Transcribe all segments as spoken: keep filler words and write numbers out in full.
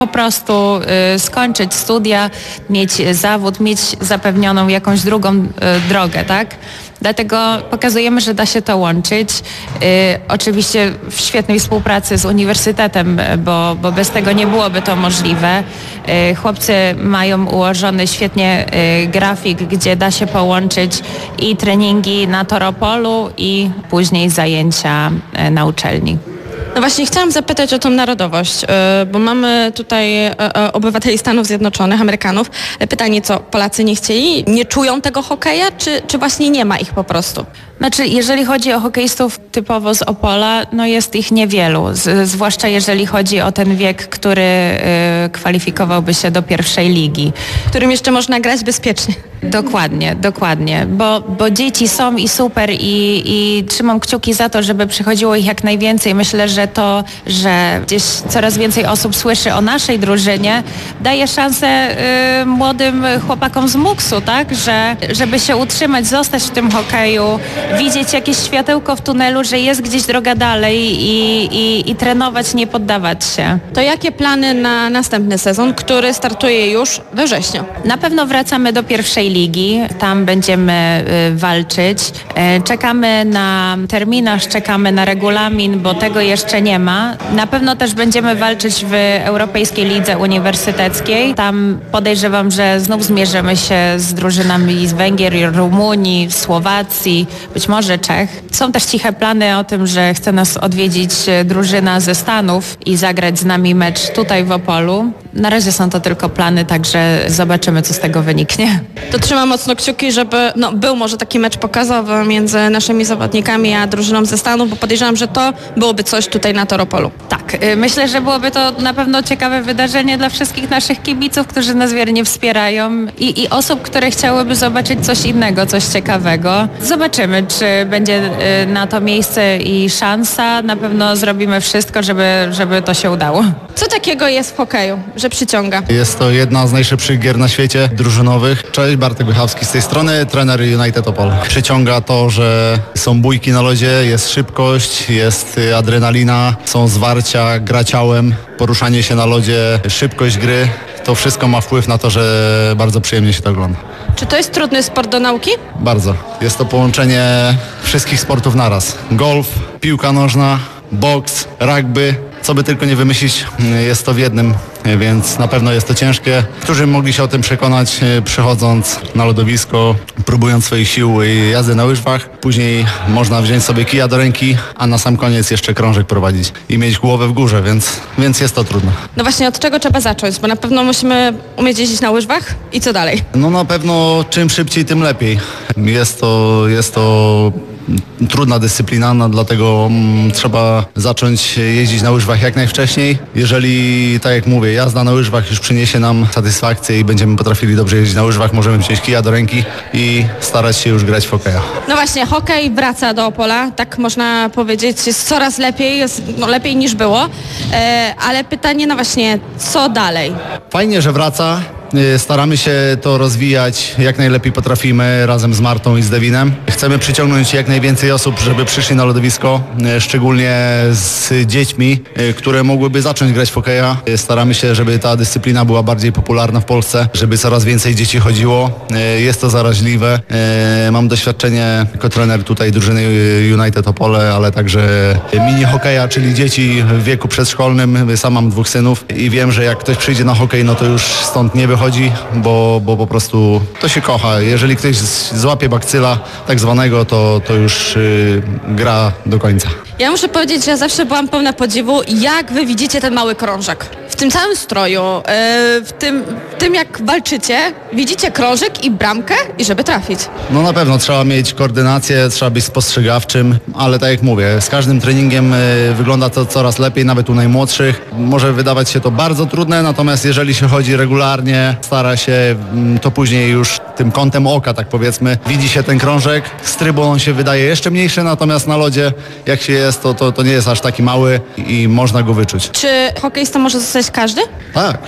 Po prostu y, skończyć studia, mieć zawód, mieć zapewnioną jakąś drugą y, drogę, tak? Dlatego pokazujemy, że da się to łączyć. Y, oczywiście w świetnej współpracy z uniwersytetem, bo, bo bez tego nie byłoby to możliwe. Y, chłopcy mają ułożony świetnie y, grafik, gdzie da się połączyć i treningi na Toropolu i później zajęcia y, na uczelni. No właśnie chciałam zapytać o tą narodowość, bo mamy tutaj obywateli Stanów Zjednoczonych, Amerykanów. Pytanie, co Polacy nie chcieli, nie czują tego hokeja, czy, czy właśnie nie ma ich po prostu? Znaczy, jeżeli chodzi o hokeistów typowo z Opola, no jest ich niewielu, z, zwłaszcza jeżeli chodzi o ten wiek, który y, kwalifikowałby się do pierwszej ligi. Którym jeszcze można grać bezpiecznie. Dokładnie, dokładnie, bo, bo dzieci są i super i, i trzymam kciuki za to, żeby przychodziło ich jak najwięcej. Myślę, że to, że gdzieś coraz więcej osób słyszy o naszej drużynie, daje szansę y, młodym chłopakom z Muksu, tak, że żeby się utrzymać, zostać w tym hokeju, widzieć jakieś światełko w tunelu, że jest gdzieś droga dalej i, i, i trenować, nie poddawać się. To jakie plany na następny sezon, który startuje już we wrześniu? Na pewno wracamy do pierwszej ligi, tam będziemy y, walczyć. Y, czekamy na terminarz, czekamy na regulamin, bo tego jeszcze nie ma. Na pewno też będziemy walczyć w Europejskiej Lidze Uniwersyteckiej. Tam podejrzewam, że znów zmierzymy się z drużynami z Węgier, Rumunii, Słowacji, być może Czech. Są też ciche plany o tym, że chce nas odwiedzić drużyna ze Stanów i zagrać z nami mecz tutaj w Opolu. Na razie są to tylko plany, także zobaczymy, co z tego wyniknie. To trzymam mocno kciuki, żeby no, był może taki mecz pokazowy między naszymi zawodnikami a drużyną ze Stanów, bo podejrzewam, że to byłoby coś tutaj na Toropolu. Tak, myślę, że byłoby to na pewno ciekawe wydarzenie dla wszystkich naszych kibiców, którzy nas wiernie wspierają i, i osób, które chciałyby zobaczyć coś innego, coś ciekawego. Zobaczymy, czy będzie na to miejsce i szansa. Na pewno zrobimy wszystko, żeby, żeby to się udało. Co takiego jest w hokeju, że przyciąga? Jest to jedna z najszybszych gier na świecie, drużynowych. Cześć, Bartek Bychawski z tej strony, trener United Opol. Przyciąga to, że są bójki na lodzie, jest szybkość, jest adrenalina, są zwarcia, gra ciałem, poruszanie się na lodzie, szybkość gry. To wszystko ma wpływ na to, że bardzo przyjemnie się to ogląda. Czy to jest trudny sport do nauki? Bardzo. Jest to połączenie wszystkich sportów naraz. Golf, piłka nożna, boks, rugby. Co by tylko nie wymyślić, jest to w jednym, więc na pewno jest to ciężkie. Którzy mogli się o tym przekonać, przychodząc na lodowisko, próbując swoich sił i jazdy na łyżwach. Później można wziąć sobie kija do ręki, a na sam koniec jeszcze krążek prowadzić i mieć głowę w górze, więc, więc jest to trudne. No właśnie, od czego trzeba zacząć? Bo na pewno musimy umieć jeździć na łyżwach i co dalej? No na pewno czym szybciej, tym lepiej. Jest to, jest to trudna dyscyplina, no dlatego mm, trzeba zacząć jeździć na łyżwach jak najwcześniej. Jeżeli, tak jak mówię, jazda na łyżwach już przyniesie nam satysfakcję i będziemy potrafili dobrze jeździć na łyżwach, możemy wziąć kija do ręki i starać się już grać w hokeja. No właśnie, hokej wraca do Opola, tak można powiedzieć, jest coraz lepiej, jest no, lepiej niż było, e, ale pytanie, no właśnie, co dalej? Fajnie, że wraca. Staramy się to rozwijać jak najlepiej potrafimy razem z Martą i z Devinem. Chcemy przyciągnąć jak najwięcej osób, żeby przyszli na lodowisko, szczególnie z dziećmi, które mogłyby zacząć grać w hokeja. Staramy się, żeby ta dyscyplina była bardziej popularna w Polsce, żeby coraz więcej dzieci chodziło. Jest to zaraźliwe. Mam doświadczenie jako trener tutaj drużyny United Opole, ale także mini hokeja, czyli dzieci w wieku przedszkolnym. Sam mam dwóch synów i wiem, że jak ktoś przyjdzie na hokej, no to już stąd nie wychodzi. Chodzi, bo, bo po prostu to się kocha. Jeżeli ktoś złapie bakcyla tak zwanego, to, to już yy, gra do końca. Ja muszę powiedzieć, że ja zawsze byłam pełna podziwu, jak wy widzicie ten mały krążek. W tym całym stroju, yy, w, tym, w tym jak walczycie, widzicie krążek i bramkę i żeby trafić. No na pewno trzeba mieć koordynację, trzeba być spostrzegawczym, ale tak jak mówię, z każdym treningiem yy, wygląda to coraz lepiej, nawet u najmłodszych. Może wydawać się to bardzo trudne, natomiast jeżeli się chodzi regularnie, stara się, to później już tym kątem oka, tak powiedzmy, widzi się ten krążek. Z trybu on się wydaje jeszcze mniejszy, natomiast na lodzie, jak się jest, to, to, to nie jest aż taki mały i można go wyczuć. Czy hokeista może zostać każdy? Tak.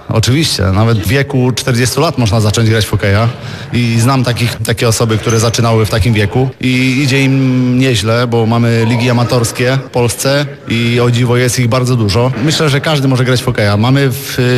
Oczywiście, nawet w wieku czterdziestu lat można zacząć grać w hokeja i znam takich, takie osoby, które zaczynały w takim wieku i idzie im nieźle, bo mamy ligi amatorskie w Polsce i o dziwo jest ich bardzo dużo. Myślę, że każdy może grać w hokeja. Mamy w